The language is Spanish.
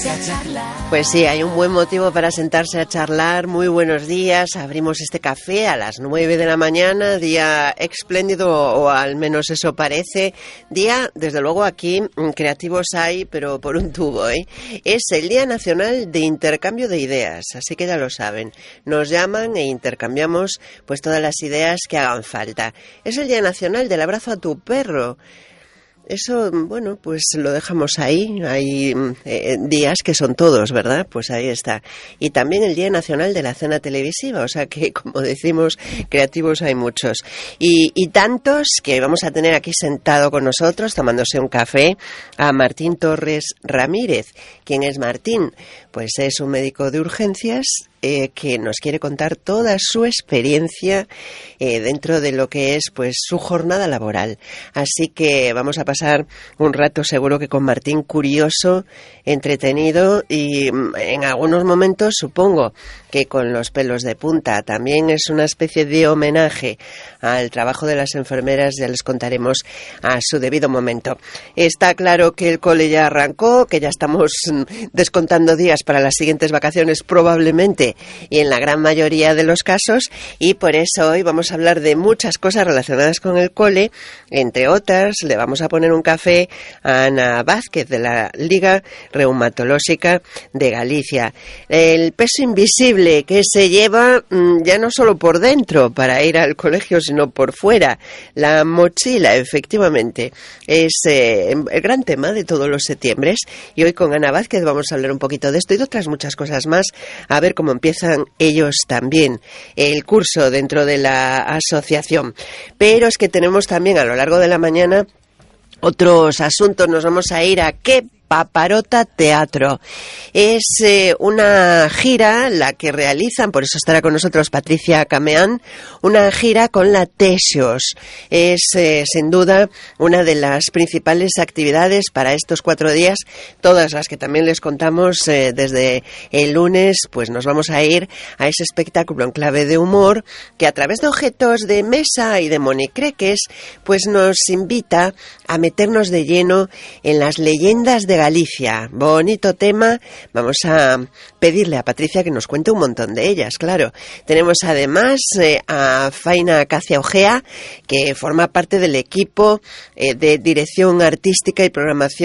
Pues sí, hay un buen motivo para sentarse a charlar. Muy buenos días. Abrimos este café a las 9 de la mañana, día espléndido, o al menos eso parece. Día, desde luego aquí, creativos hay, pero por un tubo, ¿eh? Es el Día Nacional de Intercambio de Ideas, así que ya lo saben. Nos llaman e intercambiamos pues todas las ideas que hagan falta. Es el Día Nacional del Abrazo a tu perro. Eso, bueno, pues lo dejamos ahí. Hay días que son todos, ¿verdad? Pues ahí está. Y también el Día Nacional de la Cena Televisiva, o sea que, como decimos, creativos hay muchos. Y tantos que vamos a tener aquí sentado con nosotros, tomándose un café, a Martín Torres Ramírez. ¿Quién es Martín? Pues es un médico de urgencias que nos quiere contar toda su experiencia dentro de lo que es pues su jornada laboral. Así que vamos a pasar un rato seguro que con Martín curioso, entretenido y en algunos momentos supongo que con los pelos de punta. También es una especie de homenaje al trabajo de las enfermeras, ya les contaremos a su debido momento. Está claro que el cole ya arrancó, que ya estamos descontando días para las siguientes vacaciones probablemente y en la gran mayoría de los casos, y por eso hoy vamos a hablar de muchas cosas relacionadas con el cole. Entre otras, le vamos a poner un café a Ana Vázquez de la Liga Reumatológica de Galicia. El peso invisible que se lleva ya no solo por dentro para ir al colegio, sino por fuera. La mochila, efectivamente, es el gran tema de todos los septiembres, y hoy con Ana Vázquez vamos a hablar un poquito de esto y de otras muchas cosas más, a ver cómo empiezan ellos también el curso dentro de la asociación. Pero es que tenemos también a lo largo de la mañana otros asuntos. Nos vamos a ir a ¿Qué Paparota Teatro? Es una gira la que realizan, por eso estará con nosotros Patricia Cameán, una gira con la Texos. Es sin duda una de las principales actividades para estos 4 días, todas las que también les contamos desde el lunes. Pues nos vamos a ir a ese espectáculo en clave de humor que a través de objetos de mesa y de monicreques pues nos invita a meternos de lleno en las leyendas de Galicia. Bonito tema. Vamos a pedirle a Patricia que nos cuente un montón de ellas, claro. Tenemos además a Faina Cacia Ojea, que forma parte del equipo de dirección artística y programación